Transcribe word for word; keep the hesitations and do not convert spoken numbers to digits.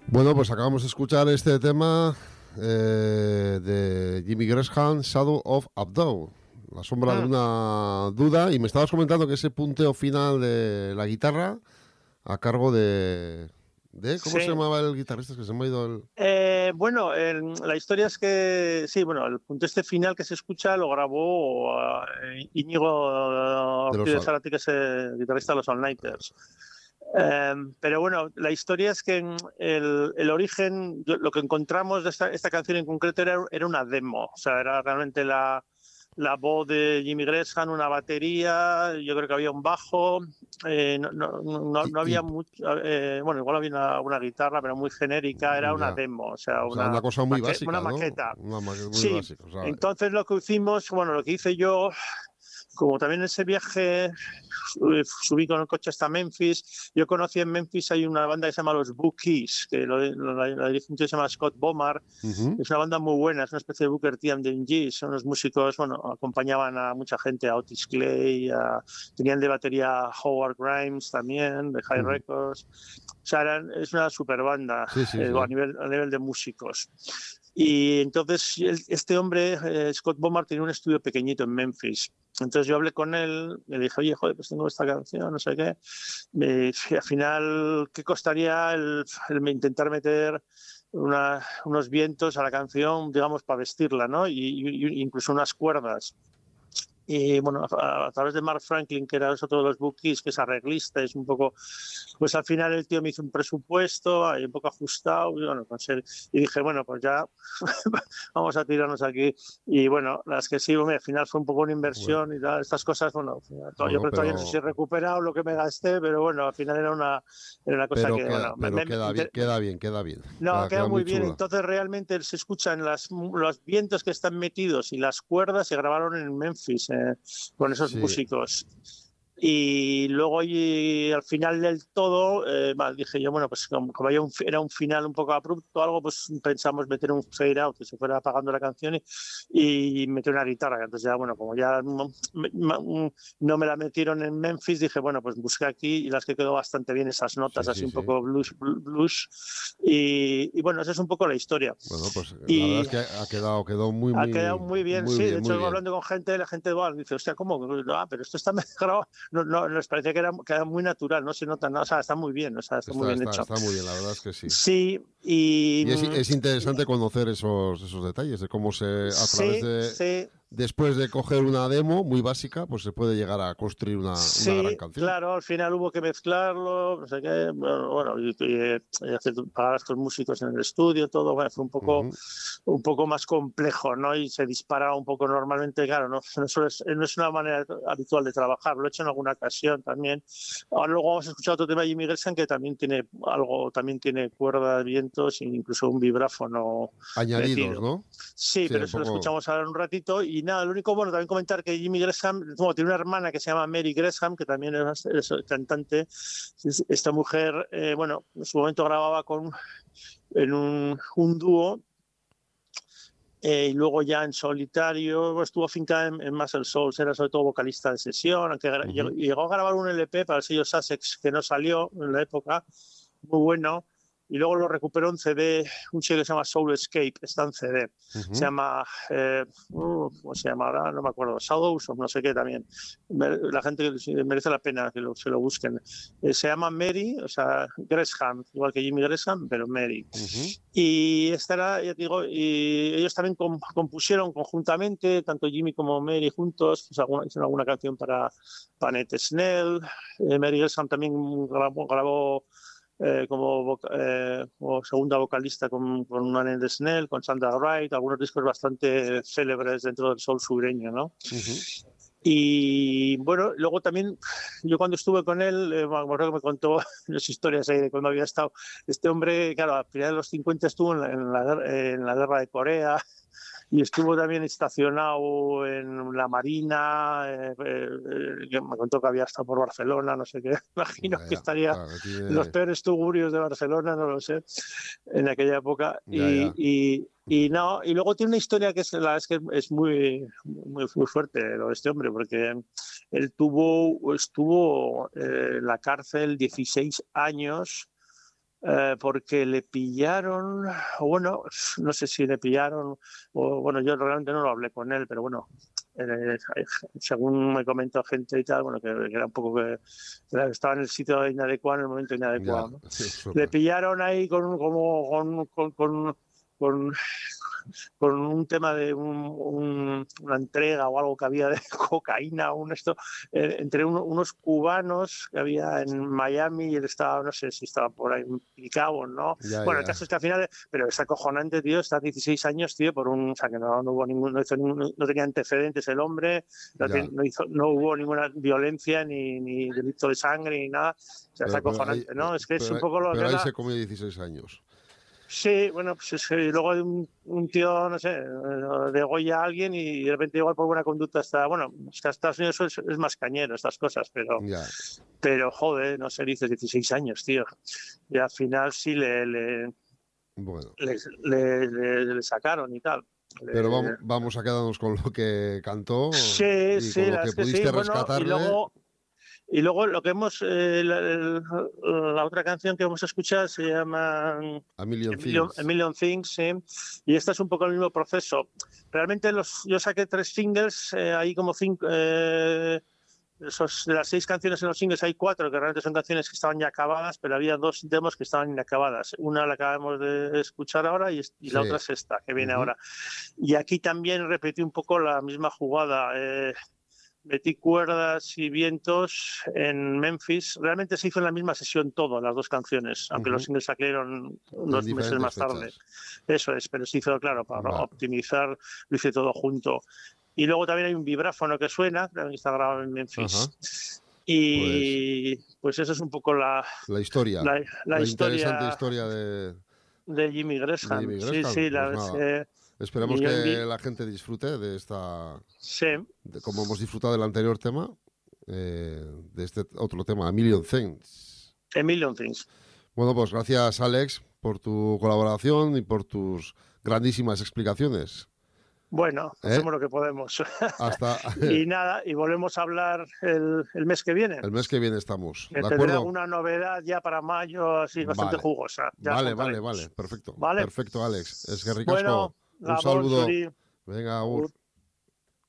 Bueno, pues acabamos de escuchar este tema eh, de Jimmy Gresham, Shadow of a Doubt, la sombra de Mm. una duda, y me estabas comentando que ese punteo final de la guitarra a cargo de... de ¿cómo se Sí. llamaba el guitarrista? Es que se me ha ido el... Eh, bueno, el- la historia es que, sí, bueno, el punto este final que se escucha lo grabó eh, Íñigo de Ortiz los... de Zárate, que es el guitarrista de los All Nighters. Eh, pero bueno, la historia es que mm, el, el origen, yo- lo que encontramos de esta, esta canción en concreto era, era una demo, o sea, era realmente la, la voz de Jimmy Gresham, una batería, yo creo que había un bajo, eh, no, no, no, Y, no y- había mucho, eh, bueno, igual había una, una guitarra, pero muy genérica, era una ya. demo, o sea, O sea, una una, cosa muy maque- una básica, ¿no? maqueta. Una maqueta muy Sí, básica. O sea, entonces lo que hicimos, bueno, lo que hice yo, como también en ese viaje subí con el coche hasta Memphis. Yo conocí en Memphis, hay una banda que se llama los Bookies, que lo, lo, la, la dirigente se llama Scott Bomar. uh-huh. Es una banda muy buena, es una especie de Booker T and the M Gs. Son los músicos, bueno, acompañaban a mucha gente, a Otis Clay, a, tenían de batería a Howard Grimes también, de High Uh-huh. Records. O sea, eran, es una super banda Sí, sí, eh, sí. a, nivel, a nivel de músicos. Y entonces este hombre, eh, Scott Bomar, tenía un estudio pequeñito en Memphis. Entonces yo hablé con él, le dije, oye, joder, pues tengo esta canción, no sé qué. Me, al final, ¿qué costaría el, el intentar meter una, unos vientos a la canción, digamos, para vestirla, ¿no? Y, y incluso unas cuerdas. Y bueno, a, a través de Mark Franklin, que era otro de los Bookies, que es arreglista, es un poco, pues al final el tío me hizo un presupuesto, ahí un poco ajustado, y bueno, pues, y dije, bueno, pues ya vamos a tirarnos aquí. Y bueno, las que sí, hombre, al final fue un poco una inversión bueno. y tal, estas cosas, bueno, yo bueno, creo que pero... todavía no sé si he recuperado lo que me gasté, pero bueno, al final era una, era una cosa pero que, queda, bueno, pero me, queda, me, bien, queda bien, queda bien. no, Queda, queda queda muy muy bien. chula. Entonces realmente se escuchan las, los vientos que están metidos y las cuerdas se grabaron en Memphis eh, con esos Sí. músicos. Y luego y al final del todo eh, dije yo, bueno, pues como, como había un, era un final un poco abrupto, algo, pues pensamos meter un fade out que se fuera apagando la canción y, y meter una guitarra. Entonces ya, bueno, como ya no, no me la metieron en Memphis, dije, bueno, pues busqué aquí y las que quedó bastante bien esas notas, sí, así sí, un sí. poco blues, blues y, y bueno, esa es un poco la historia. Bueno, pues y la verdad es que ha quedado, quedó muy, ha muy, quedado muy bien, muy sí. bien, De muy hecho, bien. hablando con gente, la gente igual dice, hostia, ¿cómo? Ah, pero esto está grabado. No, no, les parecía que era, que era muy natural, no se nota nada. O sea, está muy bien, o sea, está, está, muy bien está, hecho. Está muy bien, la verdad es que sí. Sí, y. Y es, es interesante conocer esos, esos detalles de cómo se, a sí, través de. Sí. Después de coger una demo muy básica, pues se puede llegar a construir una, sí, una gran canción. Claro, al final hubo que mezclarlo, no sé qué, bueno, bueno y, y, y hacer pagar a estos músicos en el estudio, todo, bueno, fue un poco, uh-huh. un poco más complejo, ¿no? Y se dispara un poco normalmente, claro, no, no, es, no es una manera habitual de trabajar, lo he hecho en alguna ocasión también. Ahora luego vamos a escuchar otro tema de Jimmy Gresham que también tiene algo, también tiene cuerda, vientos e incluso un vibráfono añadidos, metido. ¿no? Sí, sí, pero eso poco... lo escuchamos ahora en un ratito. Y nada, lo único bueno, también comentar que Jimmy Gresham, bueno, tiene una hermana que se llama Mary Gresham, que también es, es cantante. Esta mujer, eh, bueno, en su momento grababa con, en un, un dúo. Eh, y luego ya en solitario estuvo afincada en, en Muscle Souls, era sobre todo vocalista de sesión, aunque uh-huh. llegó, llegó a grabar un L P para el sello Sussex que no salió en la época, muy bueno. Y luego lo recuperó en C D, un sello que se llama Soul Escape, está en C D. Uh-huh. Se llama, eh, uh, ¿cómo se llama ahora? No me acuerdo, Shadows o no sé qué también. La gente merece la pena que lo, se lo busquen. Eh, se llama Mary, o sea, Gresham, igual que Jimmy Gresham, pero Mary. Uh-huh. Y esta era, ya digo, y ellos también comp compusieron conjuntamente, tanto Jimmy como Mary juntos, pues alguna, hicieron alguna canción para, para Nate Snell. Eh, Mary Gresham también grabó, grabó Eh, como, eh, como segunda vocalista con, con una Nate Snell, con Sandra Wright, algunos discos bastante célebres dentro del soul sureño, ¿no? Uh-huh. Y bueno, luego también yo cuando estuve con él, eh, me acuerdo que me contó las historias ahí de cuando había estado. Este hombre, claro, a finales de los cincuenta estuvo en la, en la, en la guerra de Corea, y estuvo también estacionado en la Marina, eh, eh, me contó que había estado por Barcelona, no sé qué, imagino ya, que estaría claro, tiene... en los peores tugurios de Barcelona, no lo sé, en aquella época. Ya, y, ya. Y, y, no, y luego tiene una historia que es, la, es, que es muy, muy, muy fuerte, lo de este hombre, porque él tuvo, estuvo eh, en la cárcel dieciséis años eh, porque le pillaron, o bueno, no sé si le pillaron, o bueno, yo realmente no lo hablé con él, pero bueno, eh, según me comentó gente y tal, bueno, que, que era un poco que estaba en el sitio inadecuado en el momento inadecuado, ¿no? Le pillaron ahí con como con, con, con, con con un tema de un, un, una entrega o algo que había de cocaína, un esto, eh, entre un, unos cubanos que había en Miami y él estaba, no sé si estaba por ahí picado, ¿no? Ya, bueno, ya. el caso es que al final, pero es acojonante, tío, está dieciséis años, tío, por un, o sea, que no, no hubo ningún, no, hizo ningún, no tenía antecedentes el hombre, no, ten, no, hizo, no hubo ninguna violencia, ni, ni delito de sangre, ni nada, o sea, pero, es acojonante, pero ahí, ¿no? Es que pero, es un poco lo pero que ahí la... se comió dieciséis años. Sí, bueno, pues es que luego hay un, un tío, no sé, degolla a alguien y de repente igual por buena conducta está, bueno, es que a Estados Unidos es, es más cañero estas cosas, pero, ya. pero joder, no sé, dices dieciséis años, tío. Y al final sí le, le, bueno. le, le, le, le sacaron y tal. Pero le... vamos, vamos a quedarnos con lo que cantó sí, y sí, con lo la que es que pudiste sí, bueno, rescatarle. y luego... Y luego lo que hemos, eh, la, la otra canción que hemos escuchado se llama A Million, A Million, Things. A Million Things, sí. Y esta es un poco el mismo proceso. Realmente los, yo saqué tres singles, eh, hay como cinco, eh, esos, de las seis canciones en los singles hay cuatro que realmente son canciones que estaban ya acabadas, pero había dos demos que estaban inacabadas. Una la acabamos de escuchar ahora y, y sí. La otra es esta, que viene uh-huh. ahora. Y aquí también repetí un poco la misma jugada. Eh, Metí cuerdas y vientos en Memphis. Realmente se hizo en la misma sesión todo, las dos canciones, aunque uh-huh. los singles salieron unos meses más fechas. tarde. Eso es, pero se hizo, claro, para vale. optimizar, lo hice todo junto. Y luego también hay un vibráfono que suena, que está grabado en Memphis. Uh-huh. Y pues, pues esa es un poco la, la historia. La, la, la historia, interesante historia de, de Jimmy Gresham. De Jimmy Gresham. Sí, sí, pues la, nada, eh, esperemos que vi... la gente disfrute de esta... Sí. De, como hemos disfrutado del anterior tema, eh, de este otro tema, A Million Things. A Million Things. Bueno, pues gracias, Alex, por tu colaboración y por tus grandísimas explicaciones. Bueno, ¿Eh? hacemos lo que podemos. Hasta... y nada, y volvemos a hablar el, el mes que viene. El mes que viene estamos. ¿De tendré alguna novedad ya para mayo, así bastante vale. jugosa. Ya vale, vale, vale, perfecto. ¿Vale? Perfecto, Alex. Es que ricasco. Bueno, un saludo. Suri. Venga, Agur.